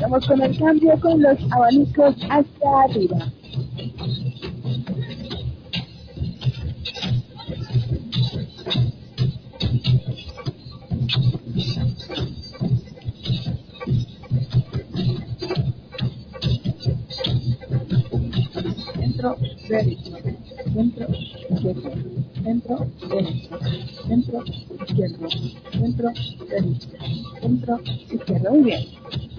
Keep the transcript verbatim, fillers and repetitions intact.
Vamos con el cambio con los abanicos hacia arriba. Centro, derecho, centro, izquierdo, centro, derecho, centro, izquierdo, centro, derecho, centro, izquierdo. Muy bien.